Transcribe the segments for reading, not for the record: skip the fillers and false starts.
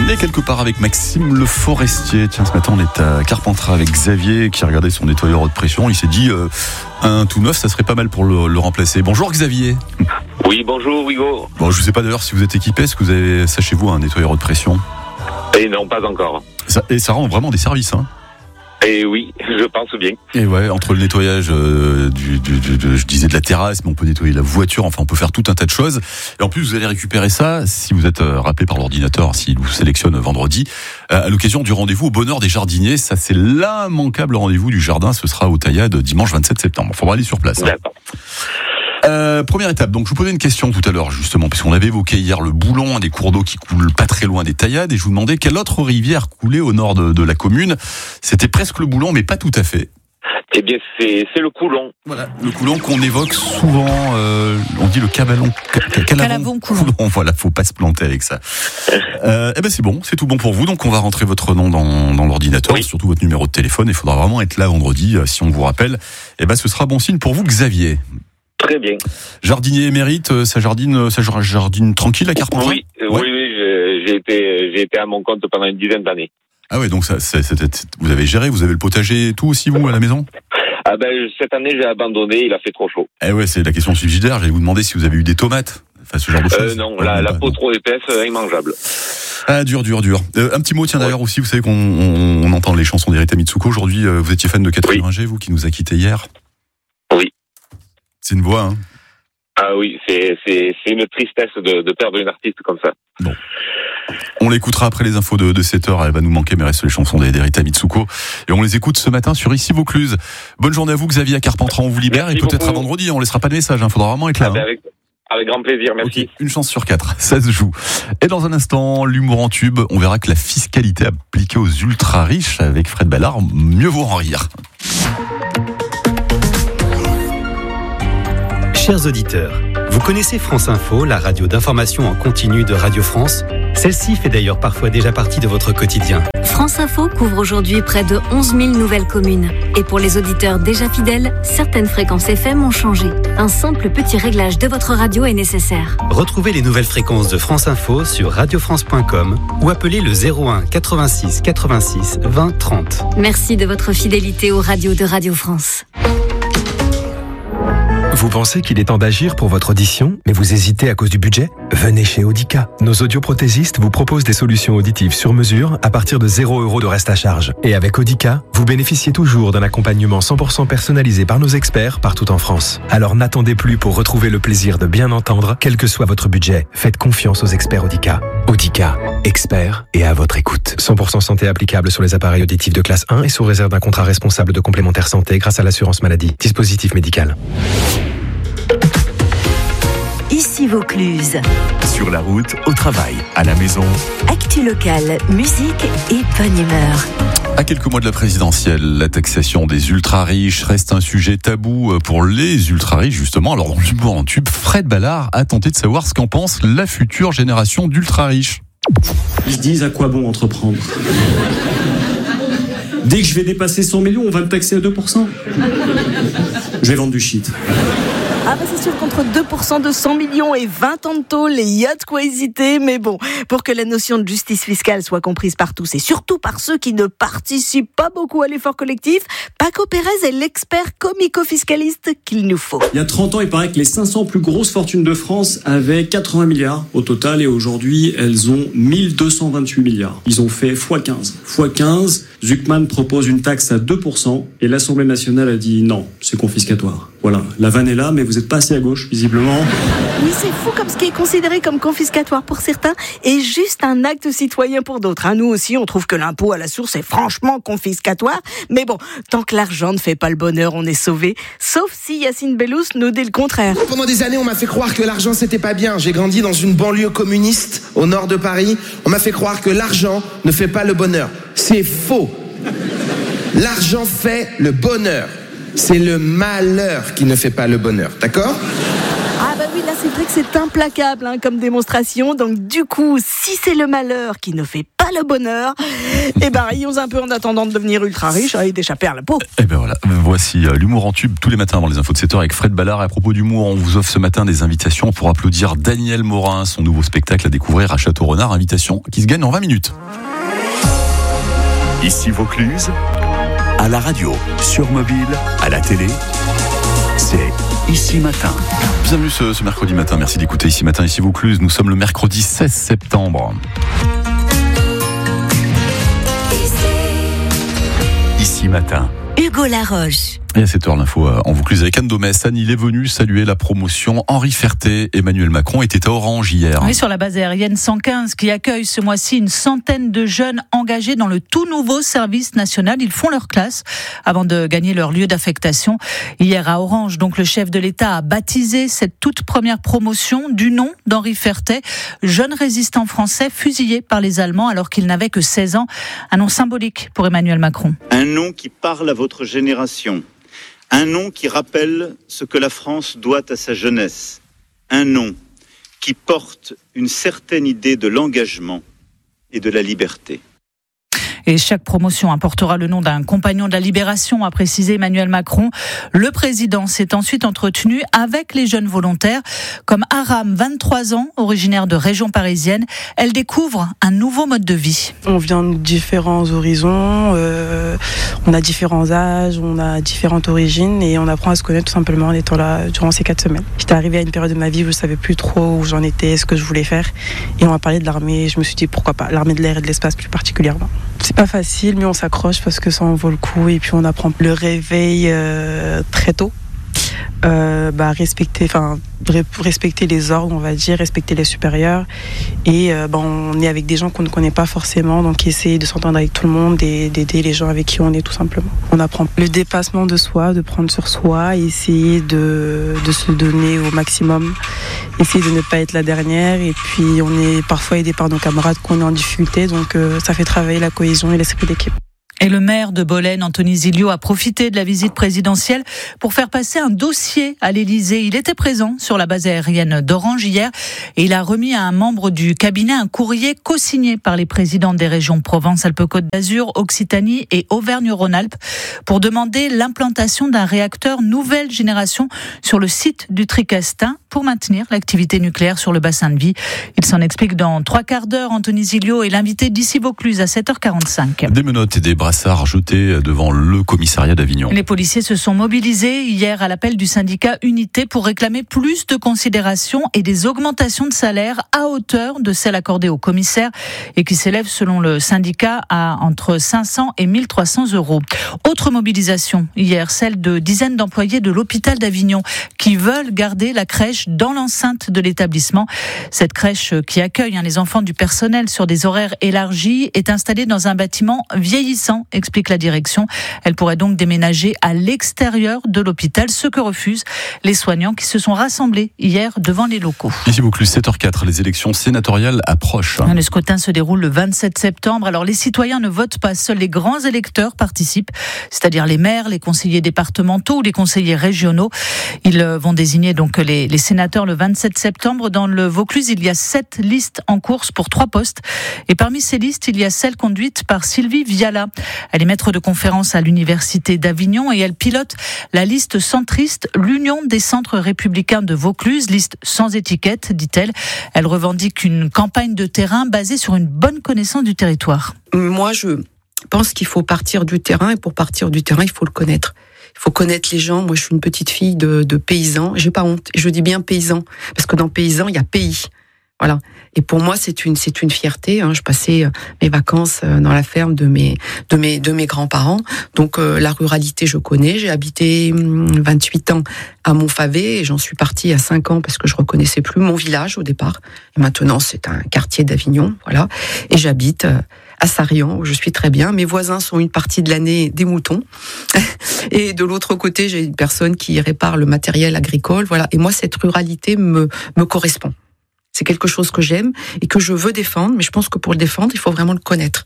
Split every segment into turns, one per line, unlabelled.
est quelque part avec Maxime Le Forestier. Tiens, ce matin, on est à Carpentras avec Xavier qui a regardé son nettoyeur haute pression. Il s'est dit, un tout neuf, ça serait pas mal pour le remplacer. Bonjour Xavier.
Oui, bonjour Hugo.
Bon, je sais pas d'ailleurs si vous êtes équipé. Est-ce que vous avez ça chez vous, un nettoyeur haute pression?
Et non, pas encore.
Ça rend vraiment des services, hein.
Et oui, je pense bien.
Et ouais, entre le nettoyage je disais de la terrasse, mais on peut nettoyer la voiture, enfin on peut faire tout un tas de choses. Et en plus vous allez récupérer ça, si vous êtes rappelé par l'ordinateur, s'il vous sélectionne vendredi, à l'occasion du rendez-vous au bonheur des jardiniers. Ça c'est l'immanquable rendez-vous du jardin, ce sera au Taillade dimanche 27 septembre. Il faudra aller sur place.
D'accord.
Première étape, donc je vous posais une question tout à l'heure justement, puisqu'on avait évoqué hier le Boulon, des cours d'eau qui coulent pas très loin des Taillades, et je vous demandais quelle autre rivière coulait au nord de la commune. C'était presque le Boulon, mais pas tout à fait.
Eh bien, c'est le Coulon.
Voilà, le Coulon qu'on évoque souvent, on dit le Calavon Coulon. Voilà, faut pas se planter avec ça. Eh ben c'est bon, c'est tout bon pour vous, donc on va rentrer votre nom dans l'ordinateur, oui. Surtout votre numéro de téléphone, il faudra vraiment être là vendredi, si on vous rappelle. Eh ben ce sera bon signe pour vous, Xavier.
Très bien.
Jardinier émérite, ça jardine tranquille à Carpentras?
Oui, j'ai été à mon compte pendant une dizaine d'années.
Ah ouais, donc vous avez géré, vous avez le potager et tout aussi, vous, à la maison?
Ah ben, cette année, j'ai abandonné, il a fait trop chaud.
Eh ouais, c'est la question subsidiaire, j'allais vous demander si vous avez eu des tomates, enfin ce genre de choses.
Non, la peau trop épaisse, immangeable.
Ah, dur. Un petit mot, tiens, d'ailleurs, aussi, vous savez qu'on entend les chansons d'Erita Mitsuko aujourd'hui, vous étiez fan de Catherine Ringer, vous, qui nous a quittés hier?
Oui.
C'est une voix, hein.
Ah oui, c'est une tristesse de perdre une artiste comme ça.
Bon. On l'écoutera après les infos de 7h, elle va nous manquer, mais reste les chansons d'Erita Mitsuko. Et on les écoute ce matin sur Ici Vaucluse. Bonne journée à vous, Xavier, à Carpentras, on vous libère. Merci et peut-être beaucoup. À vendredi, on laissera pas de message, il faudra vraiment être là.
Avec grand plaisir, merci.
Okay. Une chance sur 4, ça se joue. Et dans un instant, l'humour en tube, on verra que la fiscalité appliquée aux ultra riches avec Fred Ballard, mieux vaut en rire.
Chers auditeurs, vous connaissez France Info, la radio d'information en continu de Radio France? Celle-ci fait d'ailleurs parfois déjà partie de votre quotidien.
France Info couvre aujourd'hui près de 11 000 nouvelles communes. Et pour les auditeurs déjà fidèles, certaines fréquences FM ont changé. Un simple petit réglage de votre radio est nécessaire.
Retrouvez les nouvelles fréquences de France Info sur radiofrance.com ou appelez le 01 86 86 20 30.
Merci de votre fidélité aux radios de Radio France.
Vous pensez qu'il est temps d'agir pour votre audition, mais vous hésitez à cause du budget? Venez chez Audica. Nos audioprothésistes vous proposent des solutions auditives sur mesure à partir de 0 € de reste à charge. Et avec Audica, vous bénéficiez toujours d'un accompagnement 100% personnalisé par nos experts partout en France. Alors n'attendez plus pour retrouver le plaisir de bien entendre, quel que soit votre budget. Faites confiance aux experts Audica. Audica, experts et à votre écoute. 100% santé applicable sur les appareils auditifs de classe 1 et sous réserve d'un contrat responsable de complémentaire santé grâce à l'assurance maladie. Dispositif médical.
Ici Vaucluse.
Sur la route, au travail, à la maison.
Actu locale, musique et bonne humeur.
À quelques mois de la présidentielle, la taxation des ultra-riches reste un sujet tabou pour les ultra-riches, justement. Alors, dans l'humour en tube, Fred Ballard a tenté de savoir ce qu'en pense la future génération d'ultra-riches.
Ils se disent à quoi bon entreprendre. Dès que je vais dépasser 100 millions, on va me taxer à 2%. Je vais vendre du shit.
Ah bah c'est sûr qu'entre 2% de 100 millions et 20 ans de tôle, il y a de quoi hésiter, mais bon, pour que la notion de justice fiscale soit comprise par tous et surtout par ceux qui ne participent pas beaucoup à l'effort collectif, Paco Pérez est l'expert comico-fiscaliste qu'il nous faut.
Il y a 30 ans, il paraît que les 500 plus grosses fortunes de France avaient 80 milliards au total et aujourd'hui, elles ont 1228 milliards. Ils ont fait x15. x15, Zuckman propose une taxe à 2% et l'Assemblée nationale a dit non, c'est confiscatoire. Voilà, la vanne est là, mais vous n'êtes pas assez à gauche, visiblement.
Oui, c'est fou comme ce qui est considéré comme confiscatoire pour certains est juste un acte citoyen pour d'autres. Nous aussi, on trouve que l'impôt à la source est franchement confiscatoire. Mais bon, tant que l'argent ne fait pas le bonheur, on est sauvé. Sauf si Yacine Bellous nous dit le contraire.
Pendant des années, on m'a fait croire que l'argent, c'était pas bien. J'ai grandi dans une banlieue communiste au nord de Paris. On m'a fait croire que l'argent ne fait pas le bonheur. C'est faux. L'argent fait le bonheur. C'est le malheur qui ne fait pas le bonheur, d'accord ?
Ah bah oui, oui, là, c'est vrai que c'est implacable comme démonstration. Donc, du coup, si c'est le malheur qui ne fait pas le bonheur, rions un peu en attendant de devenir ultra riche et d'échapper à l'impôt.
Et ben voilà, voici l'humour en tube tous les matins avant les infos de 7h avec Fred Ballard. Et à propos d'humour, on vous offre ce matin des invitations pour applaudir Daniel Morin, son nouveau spectacle à découvrir à Château-Renard. Invitation qui se gagne en 20 minutes.
Ici Vaucluse, à la radio, sur mobile, à la télé, c'est Ici Matin.
Bienvenue ce mercredi matin, merci d'écouter Ici Matin, Ici Vaucluse. Nous sommes le mercredi 16 septembre. Ici Matin.
Hugo Laroche.
Et à cette heure, l'info en Vaucluse avec Anne Domès. Anne, il est venu saluer la promotion Henri Ferté. Emmanuel Macron était à Orange hier.
Oui, sur la base aérienne 115 qui accueille ce mois-ci une centaine de jeunes engagés dans le tout nouveau service national. Ils font leur classe avant de gagner leur lieu d'affectation. Hier à Orange, donc le chef de l'État a baptisé cette toute première promotion du nom d'Henri Ferté, jeune résistant français fusillé par les Allemands alors qu'il n'avait que 16 ans. Un nom symbolique pour Emmanuel Macron.
Un nom qui parle à votre génération. Un nom qui rappelle ce que la France doit à sa jeunesse. Un nom qui porte une certaine idée de l'engagement et de la liberté.
Et chaque promotion apportera le nom d'un compagnon de la libération, a précisé Emmanuel Macron. Le président s'est ensuite entretenu avec les jeunes volontaires, comme Aram, 23 ans, originaire de région parisienne. Elle découvre un nouveau mode de vie.
On vient de différents horizons, on a différents âges, on a différentes origines et on apprend à se connaître tout simplement en étant là durant ces 4 semaines. J'étais arrivée à une période de ma vie où je ne savais plus trop où j'en étais, ce que je voulais faire. Et on m'a parlé de l'armée et je me suis dit pourquoi pas, l'armée de l'air et de l'espace plus particulièrement. C'est pas facile, mais on s'accroche parce que ça en vaut le coup et puis on apprend le réveil très tôt. Respecter les ordres, on va dire, respecter les supérieurs et on est avec des gens qu'on ne connaît pas forcément, donc essayer de s'entendre avec tout le monde et d'aider les gens avec qui on est tout simplement. On apprend le dépassement de soi, de prendre sur soi, essayer de se donner au maximum, essayer de ne pas être la dernière et puis on est parfois aidé par nos camarades qu'on est en difficulté, donc ça fait travailler la cohésion et l'esprit d'équipe.
Et le maire de Bolène, Anthony Zilio, a profité de la visite présidentielle pour faire passer un dossier à l'Élysée. Il était présent sur la base aérienne d'Orange hier et il a remis à un membre du cabinet un courrier co-signé par les présidents des régions Provence-Alpes-Côte d'Azur, Occitanie et Auvergne-Rhône-Alpes pour demander l'implantation d'un réacteur nouvelle génération sur le site du Tricastin pour maintenir l'activité nucléaire sur le bassin de vie. Il s'en explique dans 3 quarts d'heure. Anthony Zilio est l'invité d'Ici Vaucluse à 7h45.
Des menottes et des brassards jetés devant le commissariat d'Avignon.
Les policiers se sont mobilisés hier à l'appel du syndicat Unité pour réclamer plus de considération et des augmentations de salaire à hauteur de celles accordées aux commissaires et qui s'élèvent selon le syndicat à entre 500 et 1300 euros. Autre mobilisation hier, celle de dizaines d'employés de l'hôpital d'Avignon qui veulent garder la crèche dans l'enceinte de l'établissement. Cette crèche qui accueille les enfants du personnel sur des horaires élargis est installée dans un bâtiment vieillissant, explique la direction. Elle pourrait donc déménager à l'extérieur de l'hôpital, ce que refusent les soignants qui se sont rassemblés hier devant les locaux.
Ici Vaucluse, 7h04, les élections sénatoriales approchent.
Le scrutin se déroule le 27 septembre. Alors les citoyens ne votent pas, seuls les grands électeurs participent, c'est-à-dire les maires, les conseillers départementaux ou les conseillers régionaux. Ils vont désigner donc les sénateurs le 27 septembre. Dans le Vaucluse, il y a 7 listes en course pour 3 postes. Et parmi ces listes, il y a celle conduite par Sylvie Viala. Elle est maître de conférence à l'Université d'Avignon et elle pilote la liste centriste, l'Union des centres républicains de Vaucluse, liste sans étiquette, dit-elle. Elle revendique une campagne de terrain basée sur une bonne connaissance du territoire.
Moi, je pense qu'il faut partir du terrain et pour partir du terrain, il faut le connaître. Il faut connaître les gens. Moi, je suis une petite fille de paysans. J'ai pas honte. Je dis bien paysan parce que dans paysan, il y a pays. Voilà. Et pour moi, c'est une fierté. Je passais mes vacances dans la ferme de mes grands-parents. Donc la ruralité, je connais. J'ai habité 28 ans à Montfavet et j'en suis partie à 5 ans parce que je reconnaissais plus mon village au départ. Et maintenant, c'est un quartier d'Avignon, voilà. Et j'habite à Sarrian où je suis très bien. Mes voisins sont une partie de l'année des moutons. Et de l'autre côté, j'ai une personne qui répare le matériel agricole, voilà. Et moi, cette ruralité me correspond. C'est quelque chose que j'aime et que je veux défendre, mais je pense que pour le défendre, il faut vraiment le connaître.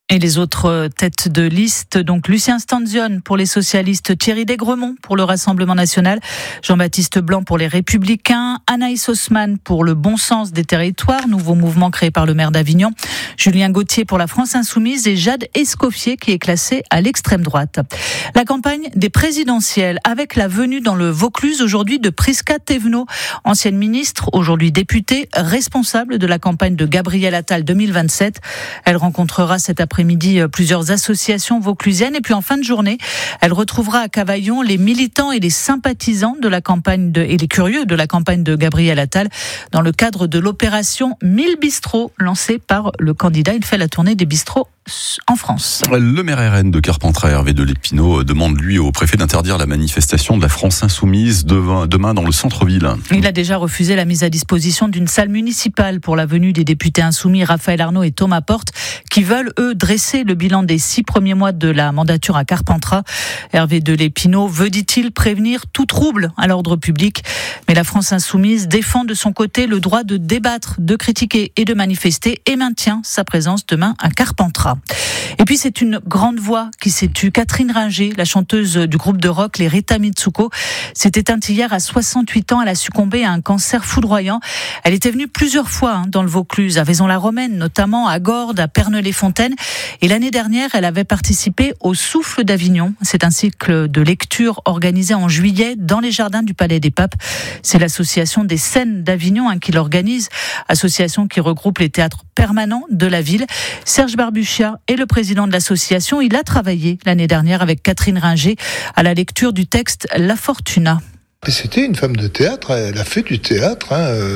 Et les autres têtes de liste, donc Lucien Stanzione pour les socialistes, Thierry Daigremont pour le Rassemblement national, Jean-Baptiste Blanc pour les Républicains, Anaïs Haussmann pour le Bon Sens des Territoires, nouveau mouvement créé par le maire d'Avignon, Julien Gauthier pour la France Insoumise et Jade Escoffier qui est classée à l'extrême droite. La campagne des présidentielles avec la venue dans le Vaucluse aujourd'hui de Prisca Thévenot, ancienne ministre, aujourd'hui députée, responsable de la campagne de Gabriel Attal 2027. Elle rencontrera cet après-midi plusieurs associations vauclusiennes et puis en fin de journée, elle retrouvera à Cavaillon les militants et les sympathisants de la campagne et les curieux de la campagne de Gabriel Attal dans le cadre de l'opération 1000 bistrots lancée par le candidat. Il fait la tournée des bistrots en France.
Le maire RN de Carpentras, Hervé de Lépinot, demande lui au préfet d'interdire la manifestation de la France Insoumise demain dans le centre-ville.
Il a déjà refusé la mise à disposition d'une salle municipale pour la venue des députés insoumis Raphaël Arnaud et Thomas Porte qui veulent, eux, dresser le bilan des 6 premiers mois de la mandature à Carpentras. Hervé de Lépinot veut, dit-il, prévenir tout trouble à l'ordre public. Mais la France Insoumise défend de son côté le droit de débattre, de critiquer et de manifester et maintient sa présence demain à Carpentras. Et puis c'est une grande voix qui s'est tue. Catherine Ringer, la chanteuse du groupe de rock les Rita Mitsuko, s'est éteinte hier à 68 ans. Elle a succombé à un cancer foudroyant. Elle était venue plusieurs fois dans le Vaucluse, à Vaison-la-Romaine, notamment à Gordes, à Perneux-les-Fontaines. Et l'année dernière, elle avait participé au Souffle d'Avignon. C'est un cycle de lecture organisé en juillet dans les jardins du Palais des Papes. C'est l'association des Scènes d'Avignon qui l'organise, association qui regroupe les théâtres permanents de la ville. Serge Barbuchia est le président de l'association. Il a travaillé l'année dernière avec Catherine Ringer à la lecture du texte La Fortuna.
C'était une femme de théâtre, elle a fait du théâtre,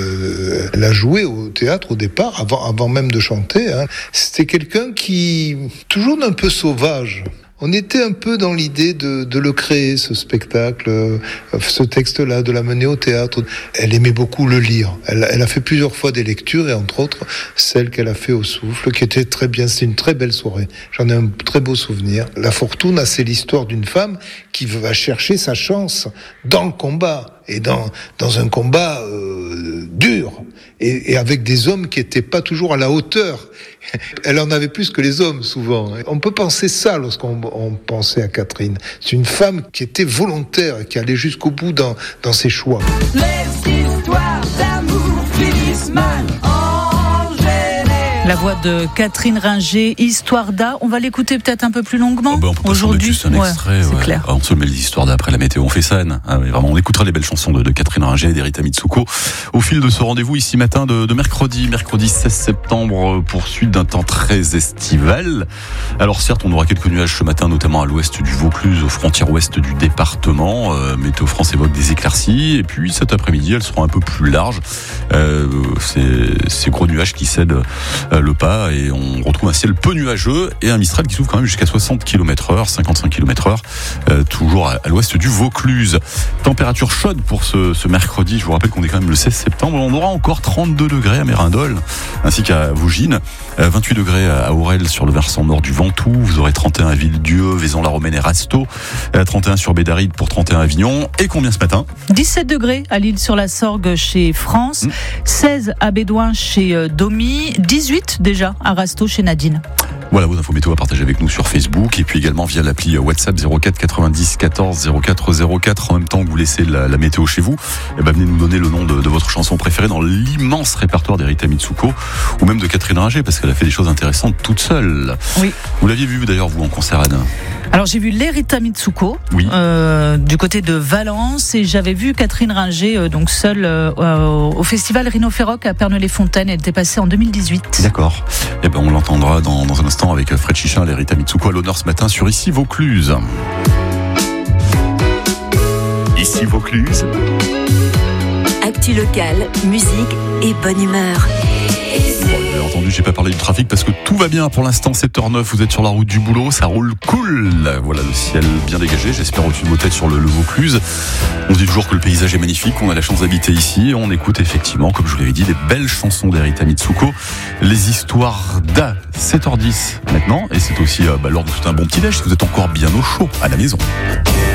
elle a joué au théâtre au départ, avant même de chanter. C'était quelqu'un qui, toujours un peu sauvage. On était un peu dans l'idée de le créer, ce spectacle, ce texte-là, de l'amener au théâtre. Elle aimait beaucoup le lire. Elle a fait plusieurs fois des lectures, et entre autres, celle qu'elle a fait au Souffle, qui était très bien. C'était une très belle soirée. J'en ai un très beau souvenir. La Fortuna, c'est l'histoire d'une femme qui va chercher sa chance dans le combat, et dans un combat dur, et avec des hommes qui étaient pas toujours à la hauteur. Elle en avait plus que les hommes, souvent. On peut penser ça lorsqu'on pensait à Catherine. C'est une femme qui était volontaire, qui allait jusqu'au bout dans ses choix.
Les histoires d'amour finissent mal en général.
La voix de Catherine Ringer, Histoire d'A. On va l'écouter peut-être un peu plus longuement
on peut
aujourd'hui.
Juste un extrait,
c'est clair.
On se met les histoires d'après la météo. On fait ça, Anne. Vraiment, on écoutera les belles chansons de Catherine Ringer et d'Erita Mitsuko au fil de ce rendez-vous ici matin de mercredi 16 septembre, poursuite d'un temps très estival. Alors certes, on aura quelques nuages ce matin, notamment à l'ouest du Vaucluse, aux frontières ouest du département. Météo France évoque des éclaircies. Et puis cet après-midi, elles seront un peu plus larges. Ces gros nuages qui cèdent le pas, et on retrouve un ciel peu nuageux et un Mistral qui souffle quand même jusqu'à 60 km/h, 55 km/h, toujours à l'ouest du Vaucluse. Température chaude pour ce mercredi. Je vous rappelle qu'on est quand même le 16 septembre. On aura encore 32 degrés à Mérindol ainsi qu'à Vougines, 28 degrés à Aurel sur le versant nord du Ventoux. Vous aurez 31 à Villedieu, Vaison-la-Romaine et Rasteau, 31 sur Bédaride pour 31 à Avignon. Et combien ce matin ?
17 degrés à L'Île-sur-la-Sorgue chez France, 16 à Bédouin chez Domy, 18 déjà à Rasteau chez Nadine.
Voilà vos infos météo à partager avec nous sur Facebook et puis également via l'appli WhatsApp 04 90 14 04 04. En même temps que vous laissez la météo chez vous, venez nous donner le nom de votre chanson préférée dans l'immense répertoire d'Erita Mitsuko ou même de Catherine Ringer, parce qu'elle a fait des choses intéressantes toute seule.
Oui.
Vous l'aviez vu d'ailleurs vous en concert, Anne ?
Alors j'ai vu l'Erita Mitsuko du côté de Valence, et j'avais vu Catherine Ringer donc seule au festival Rhinophéroc à Perneux-les-Fontaines. Elle était passée en 2018.
D'accord. On l'entendra dans un instant avec Fred Chichin, l'Erita Mitsuko à l'honneur ce matin sur Ici Vaucluse.
Ici Vaucluse.
Actu locale, musique et bonne humeur.
Vous avez entendu, j'ai pas parlé du trafic parce que tout va bien pour l'instant. 7h09, vous êtes sur la route du boulot, ça roule cool. Voilà, le ciel bien dégagé, j'espère au-dessus de vos têtes sur le Vaucluse. On se dit toujours que le paysage est magnifique, on a la chance d'habiter ici. On écoute effectivement, comme je vous l'avais dit, des belles chansons d'Erita Mitsuko, les histoires d'A. 7h10 maintenant, et c'est aussi l'heure de tout un bon petit déj si vous êtes encore bien au chaud à la maison.